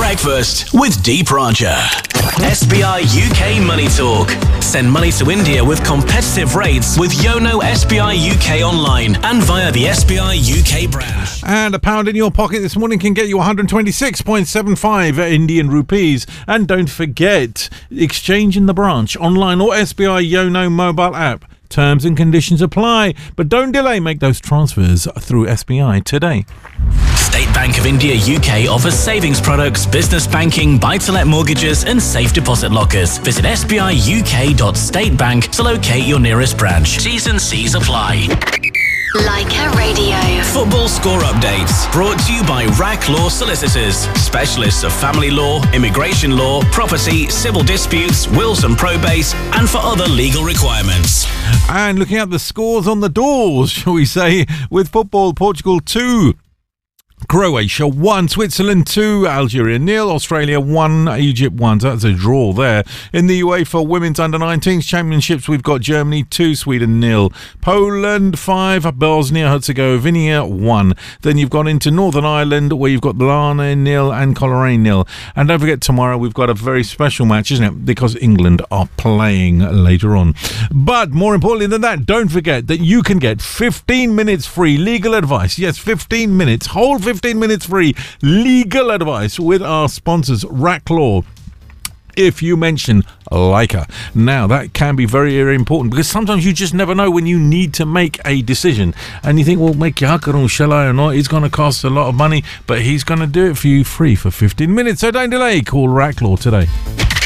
Breakfast with Deep Raja. SBI UK Money Talk. Send money to India with competitive rates with Yono SBI UK online and via the SBI UK branch. And £1 in your pocket this morning can get you 126.75 Indian rupees. And don't forget, exchange in the branch, online or SBI Yono mobile app. Terms and conditions apply, but don't delay. Make those transfers through SBI today. State Bank of India UK offers savings products, business banking, buy-to-let mortgages and safe deposit lockers. Visit sbiuk.statebank to locate your nearest branch. T's and C's apply. Leica Radio. Football score updates brought to you by RAC Law Solicitors, specialists of family law, immigration law, property, civil disputes, wills and probates, and for other legal requirements. And looking at the scores on the doors, shall we say, with football, Portugal 2. Croatia 1, Switzerland 2, Algeria 0, Australia 1, Egypt 1. So that's a draw there. In the UEFA Women's Under-19s Championships, we've got Germany 2, Sweden 0, Poland 5, Bosnia-Herzegovina 1. Then you've gone into Northern Ireland where you've got Ghana 0 and Coleraine 0. And don't forget, tomorrow we've got a very special match, isn't it? Because England are playing later on. But more importantly than that, don't forget that you can get 15 minutes free legal advice. Yes, 15 minutes, whole 15 minutes free legal advice with our sponsors, RAC Law, if you mention Leica. Now, that can be very, very important because sometimes you just never know when you need to make a decision. And you think, well, make your hakarun, shall I or not? It's going to cost a lot of money, but he's going to do it for you free for 15 minutes. So don't delay. Call RAC Law today.